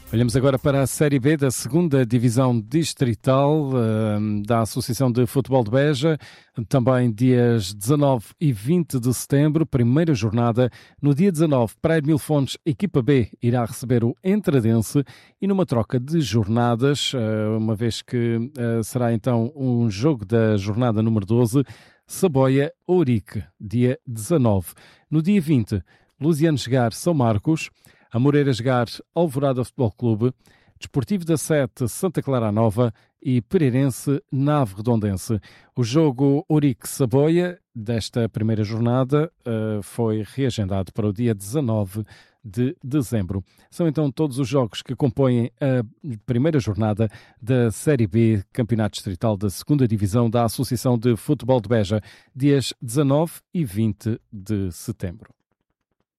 Olhamos agora para a Série B da 2ª Divisão Distrital da Associação de Futebol de Beja. Também dias 19 e 20 de setembro, primeira jornada. No dia 19, Praia de Mil Fontes, equipa B, irá receber o Entradense e numa troca de jornadas, uma vez que será então um jogo da jornada número 12, Saboia-Ourique, dia 19. No dia 20, Luziano Chegar, São Marcos, Amoreira Chegar, Alvorada Futebol Clube, Desportivo da Sete, Santa Clara Nova e Pereirense, Nave Redondense. O jogo Ourique-Saboia desta primeira jornada foi reagendado para o dia 19 de dezembro. São então todos os jogos que compõem a primeira jornada da Série B, Campeonato Distrital da 2ª Divisão da Associação de Futebol de Beja, dias 19 e 20 de setembro.